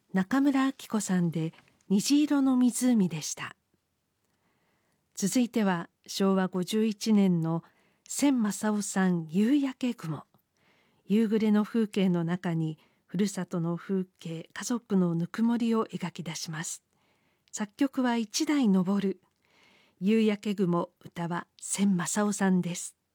中村明子さんで虹色の湖でした。続いては昭和51年の千正夫さん夕焼け雲。夕暮れの風景の中にふるさとの風景、家族のぬくもりを描き出します。作曲は一代昇。夕焼け雲、歌は千正夫さんです。